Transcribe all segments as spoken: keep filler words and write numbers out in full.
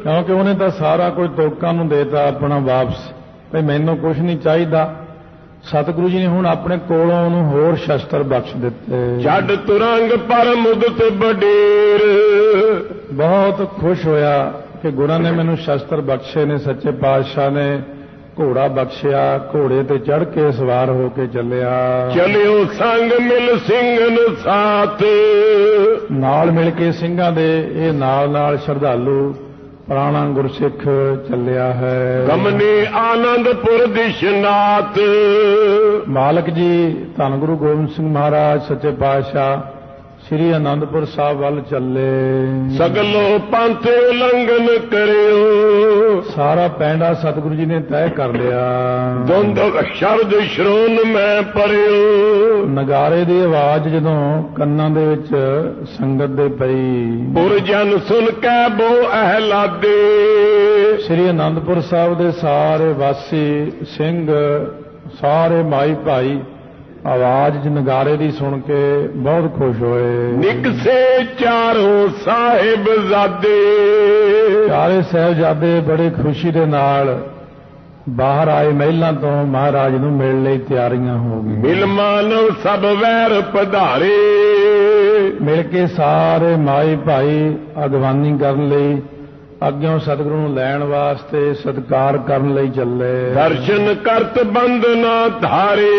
क्योंकि उन्हें तो सारा कुछ लोगों नूं देता अपना वापस, भाई मैनूं कुछ नहीं चाहिदा। सतगुरु जी ने हुण अपने कोलों उहनूं होर शस्त्र बख्श दिते। छड्ड तुरंग पर मुदत बडेर। बहुत खुश होया कि गुरां ने मैनूं शस्त्र बख्शे ने, सच्चे पातशाह ने घोड़ा बख्शिया, घोड़े ते चढ़ के सवार होके चलिया। चलियो संग मिल सिंघन साथ, नाल मिल के सिंघां दे ये नाल नाल श्रद्धालु पुराना गुरसिख चलिया है। गमने आनंदपुर दिशनाथ, मालक जी धन गुरु गोबिंद सिंह महाराज सच्चे पातशाह श्री आनंदपुर साहब वल चले। सगलो पंथ उलंघन करियो, सारा पैंडा सतगुरु जी ने तय कर लिया। धुंध शब्द श्रोन मैं परियो, नगारे की आवाज जदों कन्नां दे विच संगत दे पई। पुरजन सुन कै बो अहलादे, श्री आनंदपुर साहब दे सारे वासी सिंह सारे माई भाई आवाज नगारे दी सुन के बहुत खुश होए। निकसे चारों साहिबजादे, चारे साहिबजादे बड़े खुशी दे नाल बाहर आए। महलों तो महाराज नूं मिलण लई तैयारियां हो गई। मिल मानव सब वैर पधारे, मिल के सारे माई भाई अगवानी करन लई अग्यों सतगुरु नूं लैण वास्ते सत्कार करन लई चले। दर्शन करत बंदना धारे,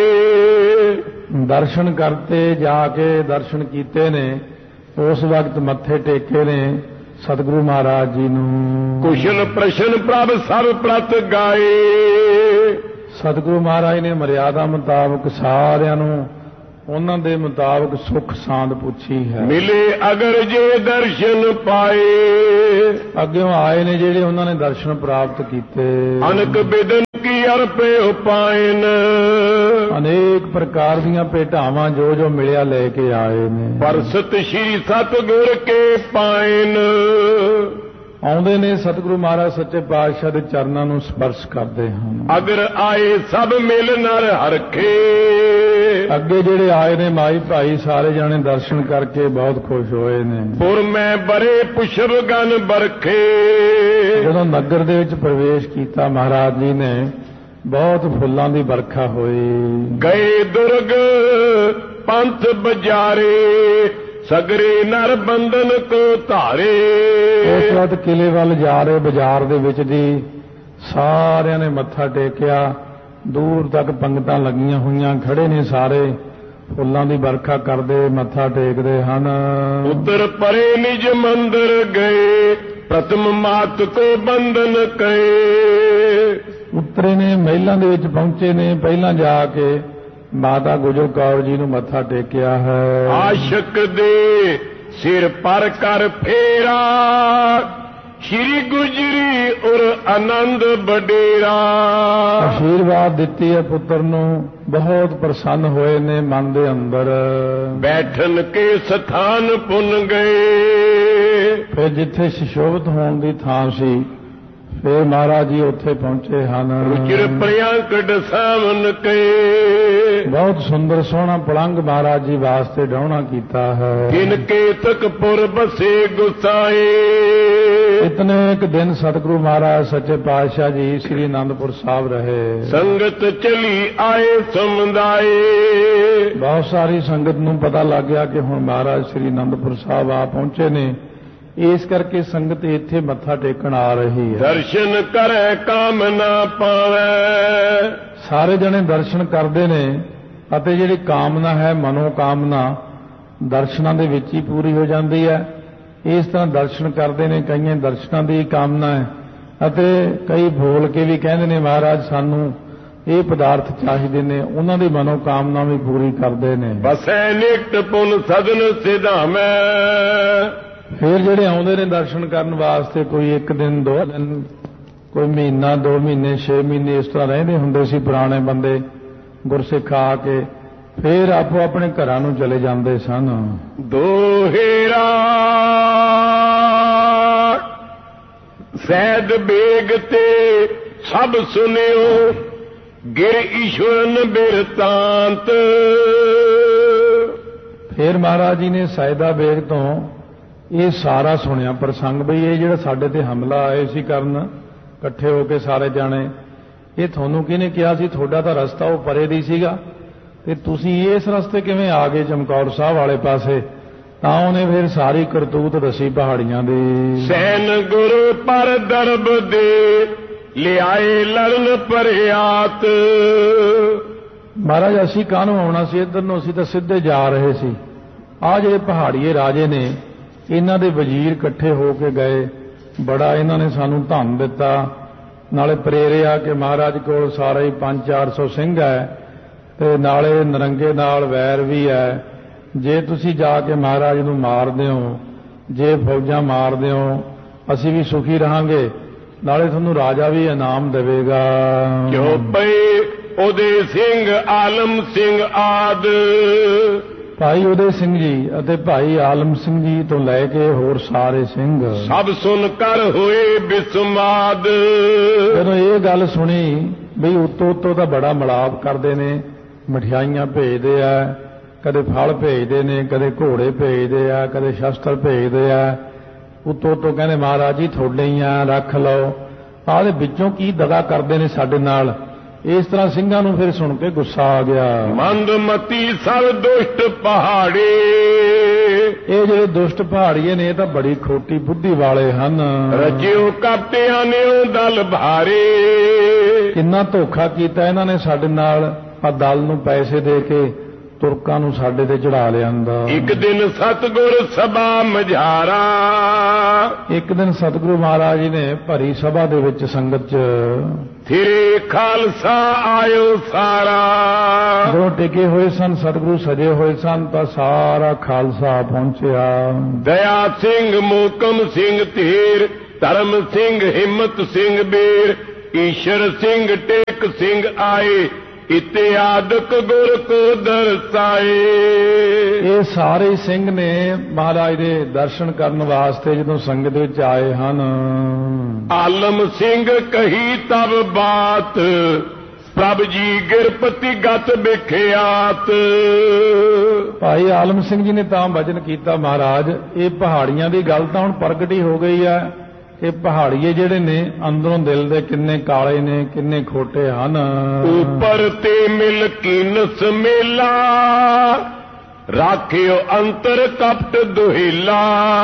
दर्शन करते जाके दर्शन कीते ने, उस वक्त मत्थे टेके ने सतगुरु महाराज जी नूं। कुशल प्रश्न प्रभ सब प्रत गाए, सतगुरु महाराज ने मर्यादा मुताबक सारियां नूं उन्हां दे मुताबक सुख सांद पूछी है। मिले अगर जे दर्शन पाए, अग्यों आए ने जेड़े उन्हां ने दर्शन प्राप्त कीते। अनक बिदन की अर्पे उपायन, अनेक प्रकार दीयां भेटावां जो जो मिलिया लेके आए ने। परसत श्री सतगुर के पायन, आउंदे ने सतगुरु महाराज सच्चे पातशाह दे चरनां नूं स्पर्श करदे हन। अगर आए सब मिल नर हरखे, अगे जेड़े आए ने माई भाई सारे जाने दर्शन करके बहुत खुश होए ने। पुर में बरे पुष्प गन बरखे, जदों नगर दे विच प्रवेश कीता महाराज जी ने बहुत फुल्लां दी बरखा होई। गए दुर्ग पंथ बजारे, सगरे नर बंधन को धारे। उस वक्त किले वाल जा रहे बाजार दे विच दी सारियां ने मत्था टेकिया। दूर तक पंगतां लगियां हुईयां, खड़े ने सारे फुल्लां दी बरखा करदे मत्था टेकदे हन। उतर परे निज मंदिर गए, प्रथम मात को बंधन कहे। उतरे ने महिलां दे विच पहुंचे ने, पहलां जाके माता गुजर कौर जी नूं मत्था टेकिया है। आशक दे सिर पर कर फेरा, श्री गुजरी और आनंद बडेरा। आशीर्वाद दिती है पुत्र नूं, बहुत प्रसन्न होए ने मन दे अंदर। बैठन के स्थान पुन गए, फिर जिथे सुशोभित होने की थां सी फिर महाराज जी उत्थे पहुंचे हन। रुचिर प्रियंकड़ सावन के, बहुत सुंदर सोहना पलंग महाराज जी वास्ते डाउना कीता है। जिनके तक पुर बसे गुसाए, इतने एक दिन सतगुरु महाराज सच्चे पातशाह जी श्री आनंदपुर साहब रहे। संगत चली आए समुदाय, बहुत सारी संगत नूं पता लग गया कि हुण महाराज श्री आनंदपुर साहब आ पहुंचे ने, इस करके संगत इत्थे मत्था टेकण आ रही है। दर्शन करे काम ना पावे, सारे जने दर्शन करते ने अते जिहड़ी कामना है मनोकामना दर्शनां दे विच ही पूरी हो जाती है। इस तरह दर्शन करते ने, कई दर्शनां दी कामना है अते कई बोल के भी कहते ने महाराज सानू ये पदार्थ चाहिए ने, उन्हां दी मनोकामना भी पूरी करते ने। बसै निकट पुन सदन सिधामै, फिर ਜਿਹੜੇ ਆਉਂਦੇ ਨੇ दर्शन करने वास्ते कोई एक दिन दो दिन कोई महीना दो महीने छे महीने इस तरह रहंदे हुंदे सी पुराने बंदे गुरसिख आ के फिर आपो अपने घरां नूं चले जांदे सन। दोहेरा सैद बेग ते सब सुनियो, गिर ईश्वरन बिरतांत। फिर महाराज जी ने सैदा बेग तो ਇਹ ਸਾਰਾ ਸੁਣਿਆ ਪ੍ਰਸੰਗ ਬਈ ਇਹ ਜਿਹੜਾ ਸਾਡੇ ਤੇ ਹਮਲਾ ਆਏ ਸੀ ਕਰਨ ਇਕੱਠੇ ਹੋ ਕੇ ਸਾਰੇ ਜਾਣੇ, ਇਹ ਤੁਹਾਨੂੰ ਕਿਹਨੇ ਕਿਹਾ ਸੀ? ਤੁਹਾਡਾ ਤਾਂ ਰਸਤਾ ਉਹ ਪਰੇ ਦੀ ਸੀਗਾ ਤੇ ਤੁਸੀਂ ਇਸ ਰਸਤੇ ਕਿਵੇਂ ਆ ਗਏ ਚਮਕੌਰ ਸਾਹਿਬ ਵਾਲੇ ਪਾਸੇ? ਤਾਂ ਉਹਨੇ ਫਿਰ ਸਾਰੀ ਕਰਤੂਤ ਦੱਸੀ ਪਹਾੜੀਆਂ ਦੀ। ਸੈਨ ਗੁਰੂ ਪਰ ਦਰਬ ਦੇ ਲਿਆਏ ਲੜਨ ਪਰਿਆਤ। ਮਹਾਰਾਜ ਅਸੀਂ ਕਾਹਨੂੰ ਆਉਣਾ ਸੀ ਇੱਧਰ ਨੂੰ, ਅਸੀਂ ਤਾਂ ਸਿੱਧੇ ਜਾ ਰਹੇ ਸੀ। ਆਹ ਜਿਹੜੇ ਪਹਾੜੀਏ ਰਾਜੇ ਨੇ ਇਹਨਾਂ ਦੇ ਵਜ਼ੀਰ ਇਕੱਠੇ ਹੋ ਕੇ ਗਏ, ਬੜਾ ਇਹਨਾਂ ਨੇ ਸਾਨੂੰ ਧਨ ਦਿੱਤਾ, ਨਾਲੇ ਪ੍ਰੇਰਿਆ ਕਿ ਮਹਾਰਾਜ ਕੋਲ ਸਾਰੇ ਹੀ ਪੰਜ ਚਾਰ ਸੌ ਸਿੰਘ ਹੈ ਤੇ ਨਾਲੇ ਨਰੰਗੇ ਨਾਲ ਵੈਰ ਵੀ ਹੈ। ਜੇ ਤੁਸੀਂ ਜਾ ਕੇ ਮਹਾਰਾਜ ਨੂੰ ਮਾਰਦੇ ਹੋ, ਜੇ ਫੌਜਾਂ ਮਾਰਦੇ ਹੋ, ਅਸੀਂ ਵੀ ਸੁਖੀ ਰਹਾਂਗੇ, ਨਾਲੇ ਤੁਹਾਨੂੰ ਰਾਜਾ ਵੀ ਇਨਾਮ ਦੇਵੇਗਾ। ਕਿਉਂ ਪਏ ਉਦੇ ਸਿੰਘ ਆਲਮ ਸਿੰਘ ਆਦ। ਭਾਈ ਉਦੇ ਸਿੰਘ ਜੀ ਅਤੇ ਭਾਈ ਆਲਮ ਸਿੰਘ ਜੀ ਤੋਂ ਲੈ ਕੇ ਹੋਰ ਸਾਰੇ ਸਿੰਘ ਸਭ ਸੁਣ ਕਰ ਹੋਏ ਬਿਸਮਾਦ। ਜਦੋਂ ਇਹ ਗੱਲ ਸੁਣੀ ਬਈ ਉੱਤੋਂ ਉੱਤੋਂ ਤਾਂ ਬੜਾ ਮਿਲਾਪ ਕਰਦੇ ਨੇ, ਮਠਿਆਈਆਂ ਭੇਜਦੇ ਆ, ਕਦੇ ਫਲ ਭੇਜਦੇ ਨੇ, ਕਦੇ ਘੋੜੇ ਭੇਜਦੇ ਆ, ਕਦੇ ਸ਼ਸਤਰ ਭੇਜਦੇ ਆ, ਉੱਤੋਂ ਉੱਤੋਂ ਕਹਿੰਦੇ ਮਹਾਰਾਜ ਜੀ ਤੁਹਾਡੇ ਹੀ ਆ, ਰੱਖ ਲਓ। ਆਹਦੇ ਵਿੱਚੋਂ ਕੀ ਦਗਾ ਕਰਦੇ ਨੇ ਸਾਡੇ ਨਾਲ। ਇਸ ਤਰ੍ਹਾਂ ਸਿੰਘਾਂ ਨੂੰ ਫਿਰ ਸੁਣ ਕੇ ਗੁੱਸਾ ਆ ਗਿਆ। ਮੰਦਮਤੀ ਸਭ ਦੁਸ਼ਟ ਪਹਾੜੇ। ਇਹ ਜਿਹੜੇ ਦੁਸ਼ਟ ਪਹਾੜੀਏ ਨੇ ਇਹ ਤਾਂ ਬੜੀ ਖੋਟੀ ਬੁੱਧੀ ਵਾਲੇ ਹਨ। ਰਜਿਓ ਕਪਟਿਆਂ ਨੇ ਦਲ ਭਾਰੇ। ਕਿੰਨਾ ਧੋਖਾ ਕੀਤਾ ਇਹਨਾਂ ਨੇ ਸਾਡੇ ਨਾਲ। ਆ ਦਲ ਨੂੰ ਪੈਸੇ ਦੇ ਕੇ ਤੁਰਕਾਂ ਨੂੰ ਸਾਡੇ ਤੇ ਚੜਾ ਲਿਆਂਦਾ। ਇੱਕ ਦਿਨ ਸਤਿਗੁਰ ਸਭਾ ਮਝਾਰਾ। ਇੱਕ ਦਿਨ ਸਤਿਗੁਰੂ ਮਹਾਰਾਜ ਜੀ ਨੇ ਭਰੀ ਸਭਾ ਦੇ ਵਿੱਚ ਸੰਗਤ 'ਚ ਫਿਰੇ ਖਾਲਸਾ ਆਇਓ ਸਾਰਾ। ਜਦੋਂ ਟਿਕੇ ਹੋਏ ਸਨ ਸਤਿਗੁਰੂ ਸਜੇ ਹੋਏ ਸਨ ਤਾਂ ਸਾਰਾ ਖਾਲਸਾ ਪਹੁੰਚਿਆ। ਦਇਆ ਸਿੰਘ ਮੋਕਮ ਸਿੰਘ ਧੀਰ, ਧਰਮ ਸਿੰਘ ਹਿੰਮਤ ਸਿੰਘ ਬੀਰ, ਈਸ਼ਰ ਸਿੰਘ ਟੇਕ ਸਿੰਘ ਆਏ, ਇਤਿਆਦਕ ਗੁਰ ਕੋ ਦਰਸਾਏ। ਇਹ ਸਾਰੇ ਸਿੰਘ ਨੇ ਮਹਾਰਾਜ ਦੇ ਦਰਸ਼ਨ ਕਰਨ ਵਾਸਤੇ ਜਦੋਂ ਸੰਗਤ ਵਿੱਚ ਆਏ ਹਨ। ਆਲਮ ਸਿੰਘ ਕਹੀ ਤਬ ਬਾਤ, ਪ੍ਰਭ ਜੀ ਗਿਰਪਤੀ ਗਤ ਵਿਖਿਆਤ। ਭਾਈ ਆਲਮ ਸਿੰਘ ਜੀ ਨੇ ਤਾਂ ਵਚਨ ਕੀਤਾ ਮਹਾਰਾਜ ਇਹ ਪਹਾੜੀਆਂ ਦੀ ਗੱਲ ਤਾਂ ਹੁਣ ਪ੍ਰਗਟ ਹੀ ਹੋ ਗਈ ਹੈ ਕਿ ਪਹਾੜੀਏ ਜਿਹੜੇ ਨੇ ਅੰਦਰੋਂ ਦਿਲ ਦੇ ਕਿੰਨੇ ਕਾਲੇ ਨੇ, ਕਿੰਨੇ ਖੋਟੇ ਹਨ। ਉੱਪਰ ਤੇ ਮਿਲ ਕੀਨਸ ਮੇਲਾ, ਰਾਖਿਓ ਅੰਤਰ ਕਪਟ ਦੁਹਿਲਾ।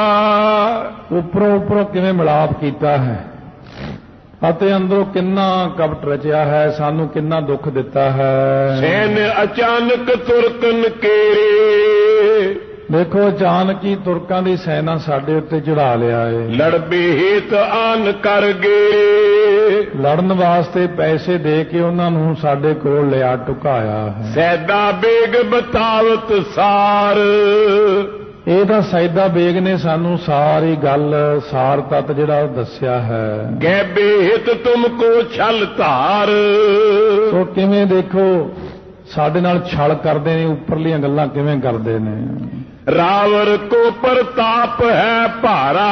ਉੱਪਰੋਂ ਉੱਪਰੋਂ ਕਿਵੇਂ ਮਿਲਾਪ ਕੀਤਾ ਹੈ ਅਤੇ ਅੰਦਰੋਂ ਕਿੰਨਾ ਕਪਟ ਰਚਿਆ ਹੈ, ਸਾਨੂੰ ਕਿੰਨਾ ਦੁੱਖ ਦਿੱਤਾ ਹੈ। ਸੈਨ ਅਚਾਨਕ ਤੁਰਕਨ ਕੇਰੇ। ਦੇਖੋ ਅਚਾਨਕ ਹੀ ਤੁਰਕਾਂ ਦੀ ਸੈਨਾ ਸਾਡੇ ਉੱਤੇ ਚੜਾ ਲਿਆ ਏ। ਲੜਬੇ ਹੇਤ ਆਨ ਕਰ ਗਏ। ਲੜਨ ਵਾਸਤੇ ਪੈਸੇ ਦੇ ਕੇ ਉਹਨਾਂ ਨੂੰ ਸਾਡੇ ਕੋਲ ਲਿਆ ਟੁਕਾਇਆ ਹੈ। ਸੈਦਾ ਬੇਗ ਬਤਾਵਤ ਸਾਰ। ਇਹ ਤਾਂ ਸੈਦਾ ਬੇਗ ਨੇ ਸਾਨੂੰ ਸਾਰੀ ਗੱਲ ਸਾਰ ਤੱਤ ਜਿਹੜਾ ਉਹ ਦੱਸਿਆ ਹੈ। ਗੈਬੇ ਹਿਤ ਤੁਮ ਕੋ ਛਲ ਧਾਰ। ਸੋ ਕਿਵੇਂ ਦੇਖੋ ਸਾਡੇ ਨਾਲ ਛਲ ਕਰਦੇ ਨੇ, ਉੱਪਰਲੀਆਂ ਗੱਲਾਂ ਕਿਵੇਂ ਕਰਦੇ ਨੇ। ਰਾਵਰ ਕੋ ਪ੍ਰਤਾਪ ਹੈ ਭਾਰਾ।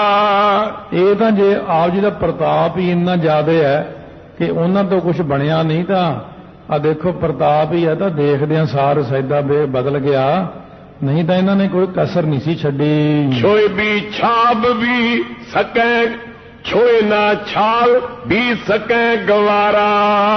ਇਹ ਤਾਂ ਜੇ ਆਪ ਜੀ ਦਾ ਪ੍ਰਤਾਪ ਹੀ ਇੰਨਾ ਜ਼ਿਆਦਾ ਹੈ ਕਿ ਉਹਨਾਂ ਤੋਂ ਕੁਝ ਬਣਿਆ ਨਹੀਂ ਤਾਂ ਆ ਦੇਖੋ ਪ੍ਰਤਾਪ ਹੀ ਹੈ ਤਾਂ ਦੇਖਦਿਆਂ ਸਾਰ ਸੈਦਾ ਬੇਗ ਬਦਲ ਗਿਆ, ਨਹੀਂ ਤਾਂ ਇਹਨਾਂ ਨੇ ਕੋਈ ਕਸਰ ਨਹੀਂ ਸੀ ਛੱਡੀ। ਛੋਏ ਵੀ ਛਾਬ ਵੀ ਸਕੈ, ਛੋਏ ਨਾ ਛਾਲ ਵੀ ਸਕੈ ਗਵਾਰਾ।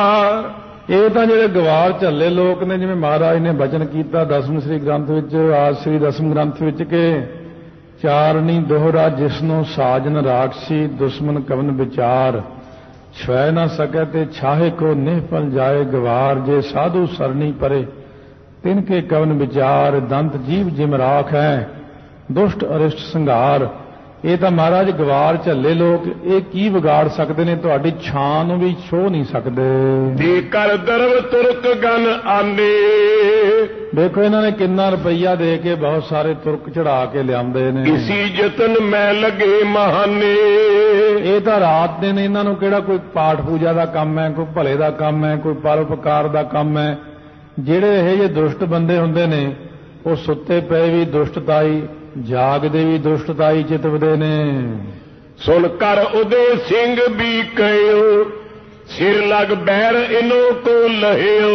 ਇਹ ਤਾਂ ਜਿਹੜੇ ਗਵਾਰ ਝੱਲੇ ਲੋਕ ਨੇ, ਜਿਵੇਂ ਮਹਾਰਾਜ ਨੇ ਬਚਨ ਕੀਤਾ ਦਸਮ ਸ੍ਰੀ ਗ੍ਰੰਥ ਵਿੱਚ, ਆਦ ਸ੍ਰੀ ਦਸਮ ਗ੍ਰੰਥ ਵਿੱਚ ਕਿ ਚਾਰਣੀ ਦੋਹਰਾ ਜਿਸਨੂੰ ਸਾਜਨ ਰਾਖਸੀ, ਦੁਸ਼ਮਨ ਕਵਨ ਵਿਚਾਰ, ਛੁਐ ਨਾ ਸਕੈ ਤੇ ਛਾਹੇ ਕੋ ਨਿਹਪਲ ਜਾਏ ਗਵਾਰ। ਜੇ ਸਾਧੂ ਸਰਣੀ ਪਰੇ ਤਿਨ ਕੇ ਕਵਨ ਵਿਚਾਰ, ਦੰਤ ਜੀਵ ਜਿਮ ਰਾਖ ਹੈ ਦੁਸ਼ਟ ਅਰਿਸ਼ਟ ਸੰਘਾਰ। ਇਹ ਤਾਂ ਮਹਾਰਾਜ ਗਵਾਰ ਝੱਲੇ ਲੋਕ ਇਹ ਕੀ ਵਿਗਾੜ ਸਕਦੇ ਨੇ, ਤੁਹਾਡੀ ਛਾਂ ਨੂੰ ਵੀ ਛੋਹ ਨਹੀਂ ਸਕਦੇ। ਦੇ ਕਰ ਦਰਵ ਤੁਰਕ ਗਨ ਆਨੇ। ਦੇਖੋ ਇਹਨਾਂ ਨੇ ਕਿੰਨਾ ਰੁਪਈਆ ਦੇ ਕੇ ਬਹੁਤ ਸਾਰੇ ਤੁਰਕ ਚੜਾ ਕੇ ਲਿਆਉਂਦੇ ਨੇ। ਇਸੀ ਯਤਨ ਮੈਂ ਲੱਗੇ ਮਹਾਨੇ। ਇਹ ਤਾਂ ਰਾਤ ਦੇ ਨੇ, ਇਹਨਾਂ ਨੂੰ ਕਿਹੜਾ ਕੋਈ ਪਾਠ ਪੂਜਾ ਦਾ ਕੰਮ ਹੈ, ਕੋਈ ਭਲੇ ਦਾ ਕੰਮ ਹੈ, ਕੋਈ ਪਰਉਪਕਾਰ ਦਾ ਕੰਮ ਹੈ। ਜਿਹੜੇ ਇਹ ਜਿਹੇ ਦੁਸ਼ਟ ਬੰਦੇ ਹੁੰਦੇ ਨੇ ਉਹ ਸੁੱਤੇ ਪਏ ਵੀ ਦੁਸ਼ਟਤਾਈ, ਜਾਗਦੇ ਵੀ ਦੁਸ਼ਟਤਾਈ ਚਿਤਵਦੇ ਨੇ। ਸੁਣ ਕਰ ਉਦੇ ਸਿੰਘ ਵੀ ਕਹਿਓ, सिर लग बैर इनो को लहियो।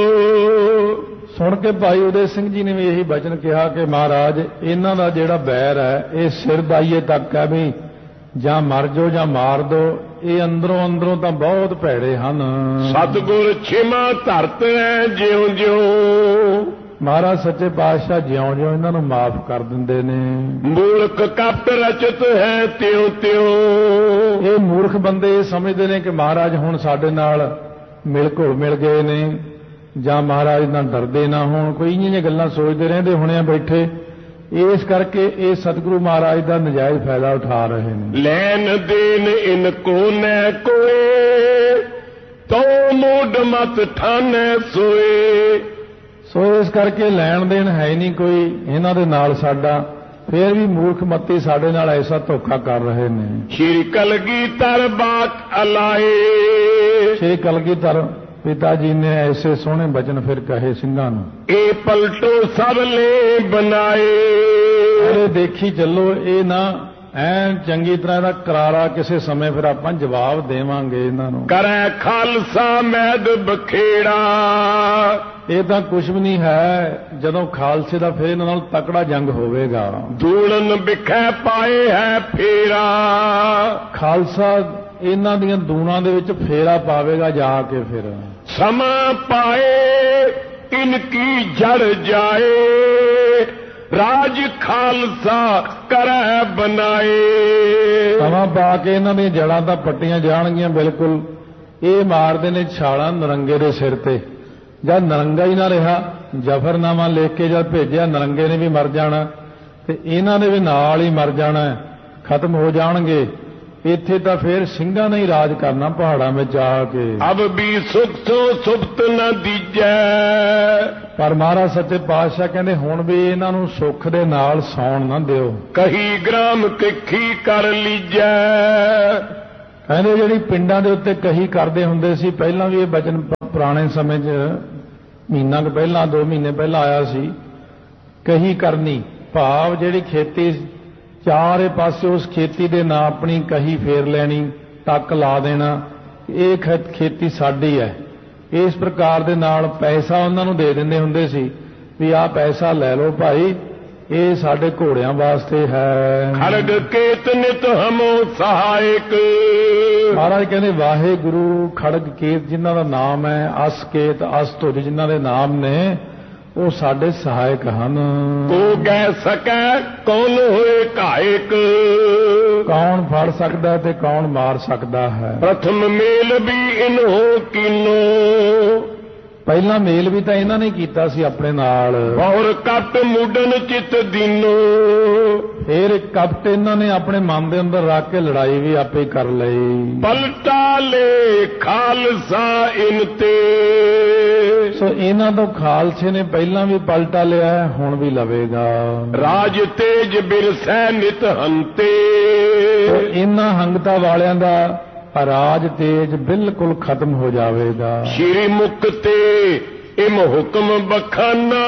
सुन के भाई उदय सिंह जी ने भी यही बचन कहा कि महाराज इन्हां दा जिहड़ा बैर है ये सिर दाइए तक है भी ਜਾਂ ਮਰ ਜਾਓ ਜਾਂ ਮਾਰ ਦੋ, ਇਹ ਅੰਦਰੋਂ ਅੰਦਰੋਂ ਤਾਂ ਬਹੁਤ ਭੈੜੇ ਹਨ। ਸਤਿਗੁਰ ਛਿਮਾ ਧਰਤ ਹੈ ਜਿਉਂ ਜਿਉਂ, ਮਹਾਰਾਜ ਸੱਚੇ ਪਾਤਸ਼ਾਹ ਜਿਉਂ ਜਿਉਂ ਇਹਨਾਂ ਨੂੰ ਮਾਫ ਕਰ ਦਿੰਦੇ ਨੇ। ਮੂਰਖ ਕਪਟ ਰਚਤ ਹੈ ਤਿਉ ਤਿਉ, ਇਹ ਮੂਰਖ ਬੰਦੇ ਇਹ ਸਮਝਦੇ ਨੇ ਕਿ ਮਹਾਰਾਜ ਹੁਣ ਸਾਡੇ ਨਾਲ ਮਿਲ ਘੁਲ ਮਿਲ ਗਏ ਨੇ ਜਾਂ ਮਹਾਰਾਜ ਨਾਲ ਡਰਦੇ ਨਾ ਹੋਣ, ਕੋਈ ਇੰਨੀਆਂ ਜਿਹੀਆਂ ਗੱਲਾਂ ਸੋਚਦੇ ਰਹਿੰਦੇ ਹੋਣੇ ਆ ਬੈਠੇ। ਇਸ ਕਰਕੇ ਇਹ ਸਤਿਗੁਰੂ ਮਹਾਰਾਜ ਦਾ ਨਜਾਇਜ਼ ਫਾਇਦਾ ਉਠਾ ਰਹੇ ਨੇ। ਲੈਣ ਦੇਣ ਇਨ ਕੋ ਨੈ ਕੋਏ, ਤੋ ਮੂਡ ਮਤ ਠਾਨੈ ਸੋਏ। ਸੋ ਇਸ ਕਰਕੇ ਲੈਣ ਦੇਣ ਹੈ ਹੀ ਨਹੀਂ ਕੋਈ ਇਹਨਾਂ ਦੇ ਨਾਲ ਸਾਡਾ, ਫਿਰ ਵੀ ਮੂਰਖ ਮੱਤੀ ਸਾਡੇ ਨਾਲ ਐਸਾ ਧੋਖਾ ਕਰ ਰਹੇ ਨੇ। ਸ਼੍ਰੀ ਕਲਗੀਧਰ ਬਾਕ ਅਲਾਏ, ਸ਼੍ਰੀ ਕਲਗੀਧਰ ਪਿਤਾ ਜੀ ਨੇ ਐਸੇ ਸੋਹਣੇ ਬਚਨ ਫਿਰ ਕਹੇ ਸਿੰਘਾਂ ਨੂੰ। ਇਹ ਪਲਟੋ ਸਭ ਲੈ ਬਣਾਏ, ਅਰੇ ਦੇਖੀ ਚੱਲੋ ਇਹ ਨਾ ਐਨ ਚੰਗੀ ਤਰ੍ਹਾਂ ਦਾ ਕਰਾਰਾ ਕਿਸੇ ਸਮੇਂ ਫਿਰ ਆਪਾਂ ਜਵਾਬ ਦੇਵਾਂਗੇ ਇਹਨਾਂ ਨੂੰ। ਕਰੈ ਖਾਲਸਾ ਮੈਦ ਬਖੇੜਾ, ਇਹ ਤਾਂ ਕੁਝ ਵੀ ਨਹੀਂ ਹੈ ਜਦੋਂ ਖਾਲਸੇ ਦਾ ਫਿਰ ਇਹਨਾਂ ਨਾਲ ਤਕੜਾ ਜੰਗ ਹੋਵੇਗਾ। ਦੂਲਨ ਵਿਖੇ ਪਾਏ ਹੈ ਫੇਰਾ, ਖਾਲਸਾ ਇਹਨਾਂ ਦੀਆਂ ਦੂਣਾਂ ਦੇ ਵਿੱਚ ਫੇਰਾ ਪਾਵੇਗਾ ਜਾ ਕੇ। ਫਿਰ ਸਮਾਂ ਪਾਏ ਇਨਕੀ ਜੜ ਜਾਏ, ਰਾਜ ਖਾਲਸਾ ਕਰੈ ਬਣਾਏ। ਸਮਾਂ ਪਾ ਕੇ ਇਹਨਾਂ ਦੀਆਂ ਜੜਾਂ ਤਾਂ ਪੱਟੀਆਂ ਜਾਣਗੀਆਂ ਬਿਲਕੁਲ। ਇਹ ਮਾਰਦੇ ਨੇ ਛਾਲਾਂ ਨਰੰਗੇ ਦੇ ਸਿਰ ਤੇ। ਜਦ ਨਰੰਗਾ ਹੀ ਨਾ ਰਿਹਾ, ਜ਼ਫਰਨਾਮਾ ਲਿਖ ਕੇ ਜਦ ਭੇਜਿਆ, ਨਰੰਗੇ ਨੇ ਵੀ ਮਰ ਜਾਣਾ ਤੇ ਇਹਨਾਂ ਨੇ ਵੀ ਨਾਲ ਹੀ ਮਰ ਜਾਣਾ, ਖਤਮ ਹੋ ਜਾਣਗੇ। ਇੱਥੇ ਤਾਂ ਫਿਰ ਸਿੰਘਾਂ ਨੇ ਹੀ ਰਾਜ ਕਰਨਾ ਪਹਾੜਾਂ ਵਿੱਚ ਆ ਕੇ। ਅਬ ਵੀ ਸੁਖ ਸੋ ਸੁਪਤ ਨਾ ਦੀਜੈ, ਪਰ ਮਹਾਰਾਜ ਸੱਚੇ ਪਾਤਸ਼ਾਹ ਕਹਿੰਦੇ ਹੁਣ ਵੀ ਇਹਨਾਂ ਨੂੰ ਸੁੱਖ ਦੇ ਨਾਲ ਸੌਣ ਨਾ ਦਿਓ। ਕਹੀ ਗ੍ਰਾਮ ਤਿੱਖੀ ਕਰ ਲੀਜੈ, ਕਹਿੰਦੇ ਜਿਹੜੀ ਪਿੰਡਾਂ ਦੇ ਉੱਤੇ ਕਹੀ ਕਰਦੇ ਹੁੰਦੇ ਸੀ, ਪਹਿਲਾਂ ਵੀ ਇਹ ਬਚਨ ਪੁਰਾਣੇ ਸਮੇਂ 'ਚ ਮਹੀਨਾ ਕੁ ਪਹਿਲਾਂ ਦੋ ਮਹੀਨੇ ਪਹਿਲਾਂ ਆਇਆ ਸੀ। ਕਹੀ ਕਰਨੀ ਭਾਵ ਜਿਹੜੀ ਖੇਤੀ ਚਾਰੇ ਪਾਸੇ ਉਸ ਖੇਤੀ ਦੇ ਨਾਂ ਆਪਣੀ ਕਹੀ ਫੇਰ ਲੈਣੀ, ਟੱਕ ਲਾ ਦੇਣਾ, ਇਹ ਖੇਤੀ ਸਾਡੀ ਹੈ। ਇਸ ਪ੍ਰਕਾਰ ਦੇ ਨਾਲ ਪੈਸਾ ਉਹਨਾਂ ਨੂੰ ਦੇ ਦਿੰਦੇ ਹੁੰਦੇ ਸੀ ਵੀ ਆਹ ਪੈਸਾ ਲੈ ਲਓ ਭਾਈ, ਇਹ ਸਾਡੇ ਘੋੜਿਆਂ ਵਾਸਤੇ ਹੈ। ਖੜਗ ਕੇਤ ਨਿਤ ਹਮੋ ਸਹਾਇਕ, ਮਹਾਰਾਜ ਕਹਿੰਦੇ ਵਾਹਿਗੁਰੂ ਖੜਗ ਕੇਤ ਜਿਨ੍ਹਾਂ ਦਾ ਨਾਮ ਹੈ, ਅਸ ਕੇਤ ਅਸ ਧੁਜ ਜਿਨ੍ਹਾਂ ਦੇ ਨਾਮ ਨੇ, ਉਹ ਸਾਡੇ ਸਹਾਇਕ ਹਨ। ਕੋ ਗੈ ਸਕੈ ਕੌਣ ਹੋਏ ਘਾਇਕ, ਕੌਣ ਫੜ ਸਕਦਾ ਤੇ ਕੌਣ ਮਾਰ ਸਕਦਾ ਹੈ। ਪ੍ਰਥਮ ਮੇਲ ਵੀ ਇਨੋ ਕੀਨੋ, ਪਹਿਲਾ ਮੇਲ ਵੀ ਤਾਂ ਇਹਨਾਂ ਨੇ ਕੀਤਾ ਸੀ ਆਪਣੇ ਨਾਲ। ਔਰ ਕਪਟ ਮੁੱਢਨ ਚਿਤ ਦੀਨੋ, ਫਿਰ ਕਪਟ ਇਹਨਾਂ ਨੇ ਆਪਣੇ ਮਨ ਦੇ ਅੰਦਰ ਰੱਖ ਕੇ ਲੜਾਈ ਵੀ ਆਪੇ ਕਰ ਲਈ। ਪਲਟਾ ਲੈ ਖਾਲਸਾ ਇਨ ਤੇ, ਸੋ ਇਹਨਾਂ ਤੋਂ ਖਾਲਸੇ ਨੇ ਪਹਿਲਾਂ ਵੀ ਪਲਟਾ ਲਿਆ, ਹੁਣ ਵੀ ਲਵੇਗਾ। ਰਾਜ ਤੇਜ ਬਿਰਸੈ ਨਿਤ ਹੰਤੇ, ਇਹਨਾਂ ਹੰਗਤਾ ਵਾਲਿਆਂ ਦਾ ਰਾਜ ਤੇਜ ਬਿਲਕੁਲ ਖਤਮ ਹੋ ਜਾਵੇਗਾ। ਸ਼੍ਰੀ ਮੁਕਤੇ ਇਮ ਹੁਕਮ ਬਖਾਨਾ,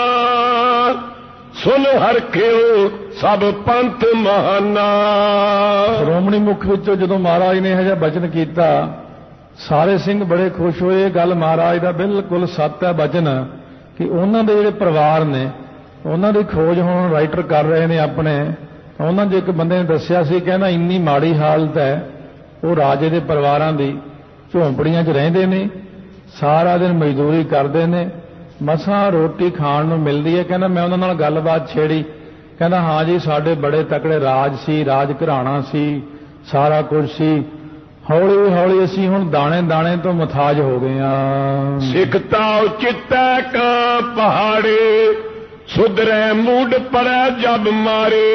ਸੁਨ ਹਰਖਿਓ ਸਭ ਪੰਥ ਮਹਾਨਾ। ਸ਼੍ਰੋਮਣੀ ਮੁਖ ਵਿੱਚੋਂ ਜਦੋਂ ਮਹਾਰਾਜ ਨੇ ਇਹ ਜਿਹਾ ਬਚਨ ਕੀਤਾ, ਸਾਰੇ ਸਿੰਘ ਬੜੇ ਖੁਸ਼ ਹੋਏ। ਇਹ ਗੱਲ ਮਹਾਰਾਜ ਦਾ ਬਿਲਕੁਲ ਸੱਤ ਹੈ ਬਚਨ ਕਿ ਉਹਨਾਂ ਦੇ ਜਿਹੜੇ ਪਰਿਵਾਰ ਨੇ ਉਹਨਾਂ ਦੀ ਖੋਜ ਹੁਣ ਰਾਈਟਰ ਕਰ ਰਹੇ ਨੇ ਆਪਣੇ। ਉਹਨਾਂ 'ਚ ਇੱਕ ਬੰਦੇ ਨੇ ਦੱਸਿਆ ਸੀ, ਕਹਿੰਦਾ ਇੰਨੀ ਮਾੜੀ ਹਾਲਤ ਹੈ ਉਹ ਰਾਜੇ ਦੇ ਪਰਿਵਾਰਾਂ ਦੀ, ਝੌਂਪੜੀਆਂ 'ਚ ਰਹਿੰਦੇ ਨੇ, ਸਾਰਾ ਦਿਨ ਮਜ਼ਦੂਰੀ ਕਰਦੇ ਨੇ, ਮਸਾਂ ਰੋਟੀ ਖਾਣ ਨੂੰ ਮਿਲਦੀ ਹੈ। ਕਹਿੰਦਾ ਮੈਂ ਉਹਨਾਂ ਨਾਲ ਗੱਲਬਾਤ ਛੇੜੀ, ਕਹਿੰਦਾ ਹਾਂ ਜੀ ਸਾਡੇ ਬੜੇ ਤਕੜੇ ਰਾਜ ਸੀ, ਰਾਜ ਘਰਾਣਾ ਸੀ, ਸਾਰਾ ਕੁਝ ਸੀ, ਹੌਲੀ ਹੌਲੀ ਅਸੀਂ ਹੁਣ ਦਾਣੇ ਦਾਣੇ ਤੋਂ ਮੁਤਾਜ ਹੋ ਗਏ ਹਾਂ। ਸਿੱਖਤਾ ਚਿੱਤੈ ਕਾ ਪਹਾੜੇ, ਸੁਧਰੈ ਮੂਡ ਪਰੈ ਜਬ ਮਾਰੇ।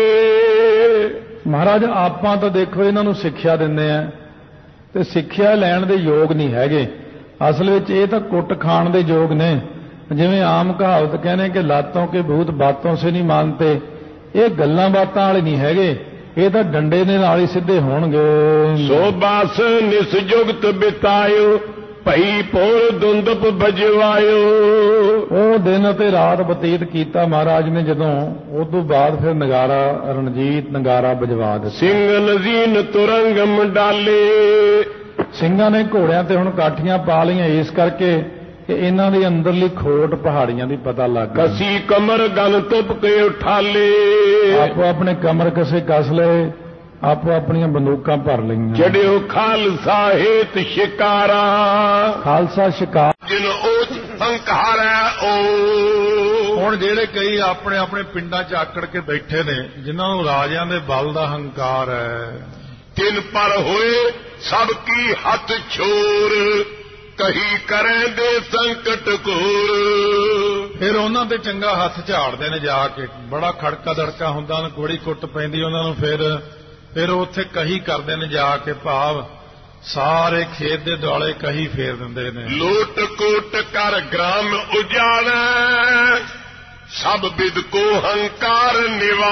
ਮਹਾਰਾਜ ਆਪਾਂ ਤਾਂ ਦੇਖੋ ਇਹਨਾਂ ਨੂੰ ਸਿੱਖਿਆ ਦਿੰਦੇ ਆ ਤੇ ਸਿੱਖਿਆ ਲੈਣ ਦੇ ਯੋਗ ਨਹੀਂ ਹੈਗੇ। ਅਸਲ ਵਿੱਚ ਇਹ ਤਾਂ ਕੁੱਟ ਖਾਣ ਦੇ ਯੋਗ ਨੇ। ਜਿਵੇਂ ਆਮ ਕਹਾਵਤ ਕਹਿੰਦੇ ਕਿ ਲਾਤੋਂ ਕੇ ਭੂਤ ਬਾਤੋਂ ਸੇ ਨਹੀਂ ਮਾਨਤੇ, ਇਹ ਗੱਲਾਂ ਬਾਤਾਂ ਵਾਲੇ ਨਹੀਂ ਹੈਗੇ, ਇਹ ਤਾਂ ਡੰਡੇ ਦੇ ਨਾਲ ਹੀ ਸਿੱਧੇ ਹੋਣਗੇ। ਸੋ ਬਸ ਨਿਸਜੁਗਤ ਬਿਤਾਇਓ, ਭਈ ਪੋਰ ਦੁੰਦਪ ਬਜਵਾਇਓ। ਉਹ ਦਿਨ ਅਤੇ ਰਾਤ ਬਤੀਤ ਕੀਤਾ ਮਹਾਰਾਜ ਨੇ ਜਦੋਂ, ਉਸ ਤੋਂ ਬਾਅਦ ਫਿਰ ਨਗਾਰਾ ਰਣਜੀਤ ਨਗਾਰਾ ਬਜਵਾ ਦਿੱਤਾ। ਸਿੰਘ ਨਜ਼ੀਨ ਤੁਰੰਗ ਮੰਡਾਲੇ, ਸਿੰਘਾਂ ਨੇ ਘੋੜਿਆਂ ਤੇ ਹੁਣ ਕਾਠੀਆਂ ਪਾ ਲਈਆਂ ਇਸ ਕਰਕੇ ਕਿ ਇਹਨਾਂ ਦੀ ਅੰਦਰਲੀ ਖੋਟ ਪਹਾੜੀਆਂ ਦੀ ਪਤਾ ਲੱਗ ਗਈ। ਕਸੀ ਕਮਰ ਗਨ ਤੁਪ ਕੇ ਉਠਾਲੇ, ਆਪੋ ਆਪਣੇ ਕਮਰ ਕਸੇ ਕੱਸ ਲਏ, ਆਪੋ ਆਪਣੀਆਂ ਬੰਦੂਕਾਂ ਭਰ ਲਈਆਂ। ਜੜਿਓ ਖਾਲਸਾ ਹੇਤ ਸ਼ਿਕਾਰਾ, ਖਾਲਸਾ ਸ਼ਿਕਾਰ ਜਿਨ ਉਹ ਹੰਕਾਰ ਹੈ ਉਹ। ਹੁਣ ਜਿਹੜੇ ਕਈ ਆਪਣੇ ਆਪਣੇ ਪਿੰਡਾਂ 'ਚ ਆਕੜ ਕੇ ਬੈਠੇ ਨੇ, ਜਿਨ੍ਹਾਂ ਨੂੰ ਰਾਜਿਆਂ ਦੇ ਬਲ ਦਾ ਹੰਕਾਰ ਹੈ, ਤਿੰਨ ਪਰ ਹੋਏ ਸਭ ਕੀ ਹੱਥ ਛੋਰ, ਕਹੀ ਕਰੇ ਦੇ ਸੰਕਟ ਘੋਰ। ਫਿਰ ਉਹਨਾਂ ਤੇ ਚੰਗਾ ਹੱਥ ਝਾੜਦੇ ਨੇ ਜਾ ਕੇ, ਬੜਾ ਖੜਕਾ ਦੜਕਾ ਹੁੰਦਾ, ਉਹਨਾਂ ਕੋੜੀ ਕੁੱਟ ਪੈਂਦੀ ਉਹਨਾਂ ਨੂੰ। ਫਿਰ ਫਿਰ ਉਹ ਉੱਥੇ ਕਹੀ ਕਰਦੇ ਨੇ ਜਾ ਕੇ, ਭਾਵ ਸਾਰੇ ਖੇਤ ਦੇ ਦੁਆਲੇ ਕਹੀ ਫੇਰ ਦਿੰਦੇ ਨੇ। ਲੋਟ ਕੋਟ ਕਰ ਗ੍ਰਾਮ ਉਜਾੜੈ, ਸਭ ਬਿਦ ਕੋ ਹੰਕਾਰ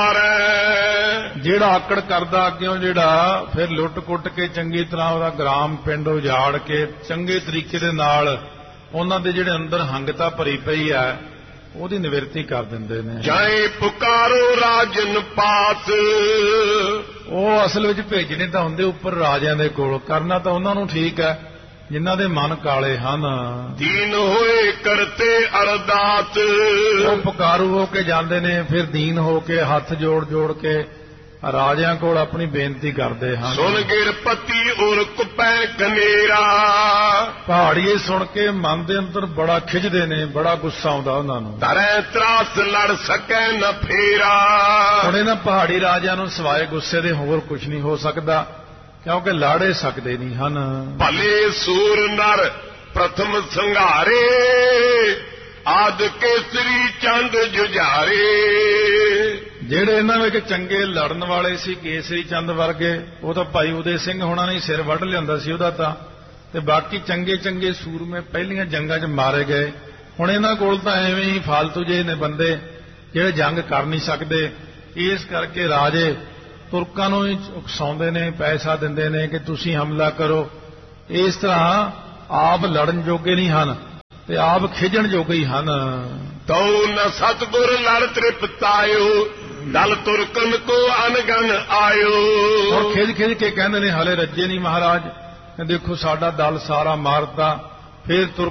ਨਿਵਾਰੈ। ਜਿਹੜਾ ਆਕੜ ਕਰਦਾ ਅੱਗਿਓਂ, ਜਿਹੜਾ ਫਿਰ ਲੁੱਟ ਕੁੱਟ ਕੇ ਚੰਗੀ ਤਰ੍ਹਾਂ ਉਹਦਾ ਗ੍ਰਾਮ ਪਿੰਡ ਉਜਾੜ ਕੇ ਚੰਗੇ ਤਰੀਕੇ ਦੇ ਨਾਲ ਉਹਨਾਂ ਦੇ ਜਿਹੜੇ ਅੰਦਰ ਹੰਗਤਾ ਭਰੀ ਪਈ ਹੈ ਉਹਦੀ ਨਿਵਰਤੀ ਕਰ ਦਿੰਦੇ ਨੇ। ਜਾਏ ਪੁਕਾਰੋ ਰਾਜਨ ਪਾਸ, ਉਹ ਅਸਲ ਵਿੱਚ ਭੇਜਣੇ ਤਾਂ ਹੁੰਦੇ ਉੱਪਰ ਰਾਜਿਆਂ ਦੇ ਕੋਲ, ਕਰਨਾ ਤਾਂ ਉਹਨਾਂ ਨੂੰ ਠੀਕ ਹੈ ਜਿਨ੍ਹਾਂ ਦੇ ਮਨ ਕਾਲੇ ਹਨ। ਦੀਨ ਹੋਏ ਕਰਤੇ ਅਰਦਾਸ, ਉਹ ਪੁਕਾਰੂ ਹੋ ਕੇ ਜਾਂਦੇ ਨੇ, ਫਿਰ ਦੀਨ ਹੋ ਕੇ ਹੱਥ ਜੋੜ ਜੋੜ ਕੇ ਰਾਜਿਆਂ ਕੋਲ ਆਪਣੀ ਬੇਨਤੀ ਕਰਦੇ ਹਨ। ਸੁਣ ਗਿਰ ਪਤੀ ਔਰ ਕੁਪੈ ਕਨੇਰਾ, ਪਹਾੜੀਏ ਸੁਣ ਕੇ ਮਨ ਦੇ ਅੰਦਰ ਬੜਾ ਖਿੱਚਦੇ ਨੇ, ਬੜਾ ਗੁੱਸਾ ਆਉਂਦਾ ਉਹਨਾਂ ਨੂੰ। ਧਰੈ ਤਰਾਸ ਲੜ ਸਕੈ ਨ ਫੇਰਾ, ਹੁਣ ਇਹਨਾਂ ਪਹਾੜੀ ਰਾਜਿਆਂ ਨੂੰ ਸਿਵਾਏ ਗੁੱਸੇ ਦੇ ਹੋਰ ਕੁਝ ਨਹੀਂ ਹੋ ਸਕਦਾ, ਕਿਉਂਕਿ ਲਾੜੇ ਸਕਦੇ ਨਹੀਂ ਹਨ। ਭਲੇ ਸੂਰ ਨਰ ਪ੍ਰਥਮ ਸੰਘਾਰੇ, ਆਦ ਕੇਸਰੀ ਚੰਦ ਜੁਝਾਰੇ। ਜਿਹੜੇ ਇਹਨਾਂ ਵਿੱਚ ਚੰਗੇ ਲੜਨ ਵਾਲੇ ਸੀ, ਕੇਸਰੀ ਚੰਦ ਵਰਗੇ, ਉਹ ਤਾਂ ਭਾਈ ਉਦੇ ਸਿੰਘ ਹੋਣਾ ਨੇ ਸਿਰ ਵੱਢ ਲਿਆਂਦਾ ਸੀ ਉਹਦਾ ਤਾਂ, ਤੇ ਬਾਕੀ ਚੰਗੇ ਚੰਗੇ ਸੂਰਮੇ ਪਹਿਲੀਆਂ ਜੰਗਾਂ 'ਚ ਮਾਰੇ ਗਏ। ਹੁਣ ਇਹਨਾਂ ਕੋਲ ਤਾਂ ਐਵੇਂ ਹੀ ਫਾਲਤੂ ਜਿਹੇ ਨੇ ਬੰਦੇ ਜਿਹੜੇ ਜੰਗ ਕਰ ਨਹੀਂ ਸਕਦੇ। ਇਸ ਕਰਕੇ ਰਾਜੇ ਤੁਰਕਾਂ ਨੂੰ ਹੀ ਉਕਸਾਉਂਦੇ ਨੇ, ਪੈਸਾ ਦਿੰਦੇ ਨੇ ਕਿ ਤੁਸੀਂ ਹਮਲਾ ਕਰੋ। ਇਸ ਤਰ੍ਹਾਂ ਆਪ ਲੜਨ ਜੋਗੇ ਨਹੀਂ ਹਨ ਤੇ ਆਪ ਖਿਜਣ ਜੋਗੇ ਹੀ ਹਨ। ਤਉ ਨ ਸਤਿਗੁਰ ਲੜ ਤ੍ਰਿਪਤਾਇਓ, ਦਲ ਤੁਰਕਨ ਕੋ ਅਨਗਨ ਆਇਓ। ਹੁਣ ਖਿਜ ਖਿਜ ਕੇ ਕਹਿੰਦੇ ਨੇ ਹਲੇ ਰੱਜੇ ਨਹੀਂ ਮਹਾਰਾਜ, ਦੇਖੋ ਸਾਡਾ ਦਲ ਸਾਰਾ ਮਾਰਤਾ। ਫਿਰ ਤੁਰ